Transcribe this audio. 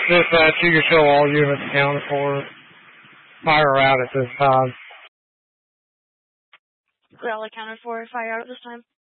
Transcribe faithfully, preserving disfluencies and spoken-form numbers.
Dispatch, you can show all units accounted for. Fire out at this time. We're all accounted for. Fire out at this time.